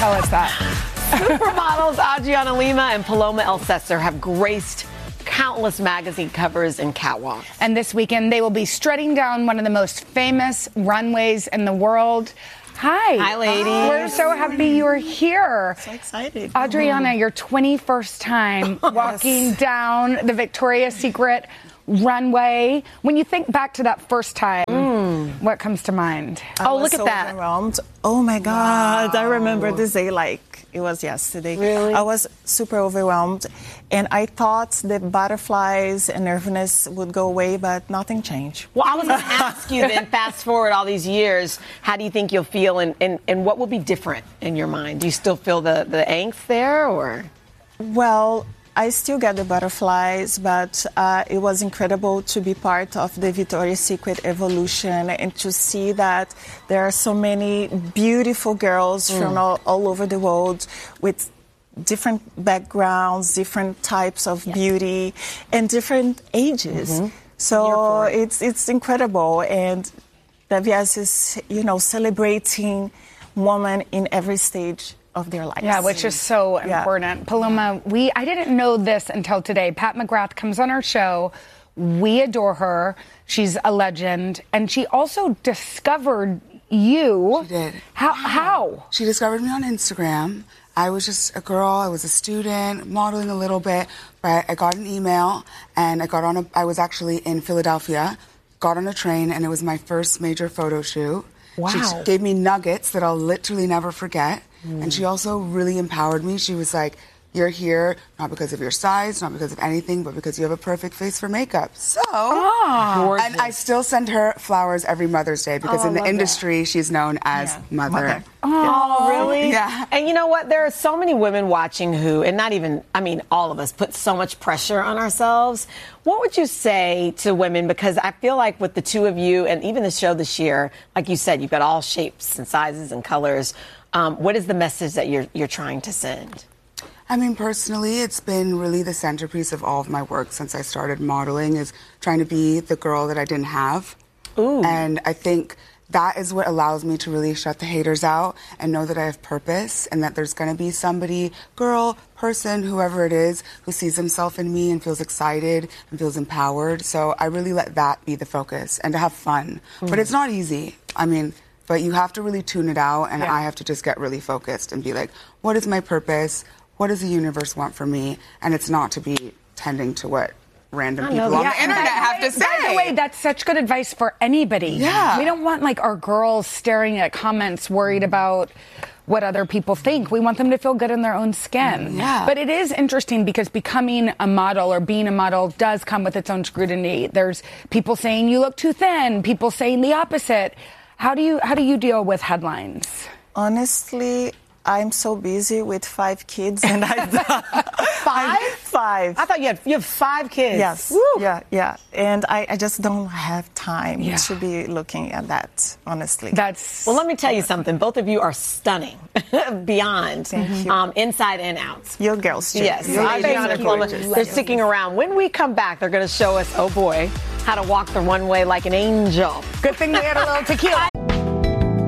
tell us that. Supermodels Adriana Lima and Paloma Elsesser have graced countless magazine covers and catwalks. And this weekend, they will be strutting down one of the most famous runways in the world. Hi. Hi, ladies. We're so happy you're here. So excited. Adriana, your 21st time walking down the Victoria's Secret runway. When you think back to that first time, what comes to mind? Oh, look at that. Overwhelmed. Oh, my God. Wow. I remember this day like it was yesterday. Really? I was super overwhelmed. And I thought the butterflies and nervousness would go away, but nothing changed. Well, I was going to ask you then, fast forward all these years, how do you think you'll feel and what will be different in your mind? Do you still feel the angst there or? Well, I still get the butterflies, but it was incredible to be part of the Victoria's Secret evolution and to see that there are so many beautiful girls from all over the world with different backgrounds, different types of beauty, and different ages. So it's incredible, and WS is, celebrating women in every stage of their lives. Yeah, which is so important. Paloma, I didn't know this until today. Pat McGrath comes on our show. We adore her. She's a legend. And she also discovered you. She did. How? She discovered me on Instagram. I was just a girl. I was a student, modeling a little bit. But I got an email, and I was actually in Philadelphia, got on a train, and it was my first major photo shoot. Wow. She gave me nuggets that I'll literally never forget. And she also really empowered me. She was like, you're here not because of your size, not because of anything, but because you have a perfect face for makeup. So, and I still send her flowers every Mother's Day because in the industry, she's known as Mother. Oh, really? Yeah. And you know what? There are so many women watching who, and not even, all of us, put so much pressure on ourselves. What would you say to women? Because I feel like with the two of you and even the show this year, like you said, you've got all shapes and sizes and colors. What is the message that you're trying to send? Personally, it's been really the centerpiece of all of my work since I started modeling is trying to be the girl that I didn't have. Ooh. And I think that is what allows me to really shut the haters out and know that I have purpose and that there's going to be somebody, girl, person, whoever it is, who sees himself in me and feels excited and feels empowered. So I really let that be the focus and to have fun. But it's not easy. But you have to really tune it out, and I have to just get really focused and be like, what is my purpose? What does the universe want from me? And it's not to be tending to what random people on the internet have to say. By the way, that's such good advice for anybody. Yeah. We don't want, our girls staring at comments worried about what other people think. We want them to feel good in their own skin. Yeah. But it is interesting because becoming a model or being a model does come with its own scrutiny. There's people saying you look too thin, people saying the opposite. How do you deal with headlines? Honestly, I'm so busy with 5 kids, and Five? 5. I thought you have 5 kids. Yes. Woo. Yeah. And I just don't have time to be looking at that, honestly. Well, let me tell you something. Both of you are stunning, beyond, inside and out. Your girls, too. Yes. Adriana and Paloma, they're sticking around. When we come back, they're going to show us, oh boy, how to walk the runway like an angel. Good thing we had a little tequila.